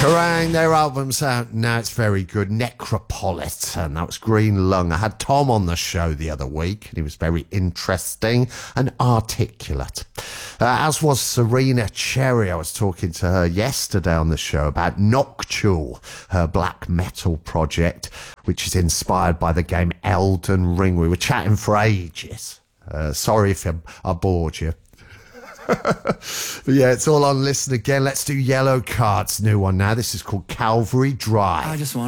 Kerrang! Their album's out now. It's very good. Necropolitan. That was Green Lung. I had Tom on the show the other week, and he was very interesting and articulate. As was Serena Cherry. I was talking to her yesterday on the show about Noctule, her black metal project, which is inspired by the game Elden Ring. We were chatting for ages. Sorry if I bored you. But yeah, it's all on Listen Again. Let's do Yellow Card's new one now. This is called Calvary Drive. I just want